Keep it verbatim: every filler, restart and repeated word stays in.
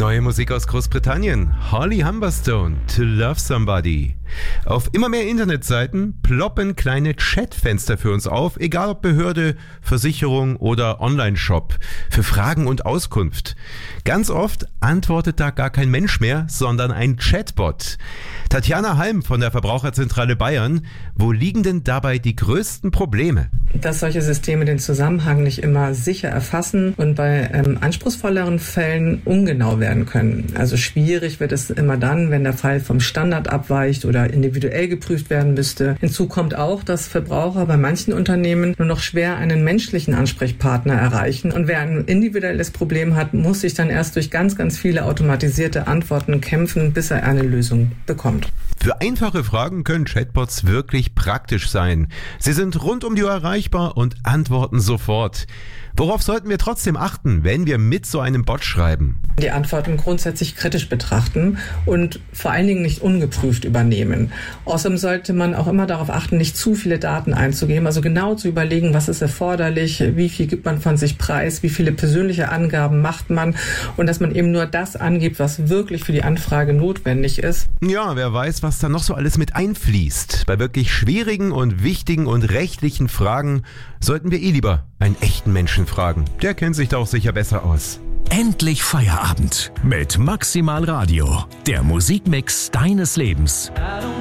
Neue Musik aus Großbritannien. Holly Humberstone, To Love Somebody. Auf immer mehr Internetseiten ploppen kleine Chatfenster für uns auf, egal ob Behörde, Versicherung oder Online-Shop, für Fragen und Auskunft. Ganz oft antwortet da gar kein Mensch mehr, sondern ein Chatbot. Tatjana Halm von der Verbraucherzentrale Bayern. Wo liegen denn dabei die größten Probleme? Dass solche Systeme den Zusammenhang nicht immer sicher erfassen und bei ähm, anspruchsvolleren Fällen ungenau werden können. Also schwierig wird es immer dann, wenn der Fall vom Standard abweicht oder individuell geprüft werden müsste. Hinzu kommt auch, dass Verbraucher bei manchen Unternehmen nur noch schwer einen menschlichen Ansprechpartner erreichen. Und wer ein individuelles Problem hat, muss sich dann erst durch ganz, ganz viele automatisierte Antworten kämpfen, bis er eine Lösung bekommt. Für einfache Fragen können Chatbots wirklich praktisch sein. Sie sind rund um die Uhr erreichbar und antworten sofort. Worauf sollten wir trotzdem achten, wenn wir mit so einem Bot schreiben? Die Antworten grundsätzlich kritisch betrachten und vor allen Dingen nicht ungeprüft übernehmen. Außerdem sollte man auch immer darauf achten, nicht zu viele Daten einzugeben, also genau zu überlegen, was ist erforderlich, wie viel gibt man von sich preis, wie viele persönliche Angaben macht man und dass man eben nur das angibt, was wirklich für die Anfrage notwendig ist. Ja, wer weiß, was da noch so alles mit einfließt. Bei wirklich schwierigen und wichtigen und rechtlichen Fragen sollten wir eh lieber einen echten Menschen fragen. Der kennt sich da auch sicher besser aus. Endlich Feierabend mit Maximal Radio, der Musikmix deines Lebens.